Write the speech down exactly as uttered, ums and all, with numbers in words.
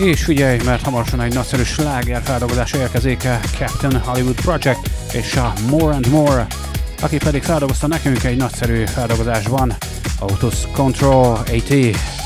És figyelj, mert hamarosan egy nagyszerű sláger feldolgozás érkezik, Captain Hollywood Project és a More and More, aki pedig feldolgozta nekünk egy nagyszerű feldolgozásban, Autos Control á té.